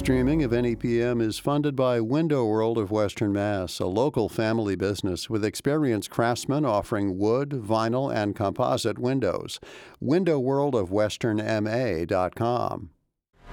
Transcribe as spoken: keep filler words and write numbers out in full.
streaming of N E P M is funded by Window World of Western Mass, a local family business with experienced craftsmen offering wood, vinyl, and composite windows. window world of western m a dot com.